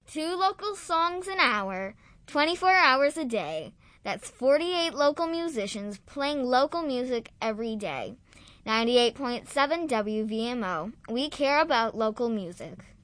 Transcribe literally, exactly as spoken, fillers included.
Two local songs an hour, twenty-four hours a day. That's forty-eight local musicians playing local music every day. ninety-eight point seven W V M O. We care about local music.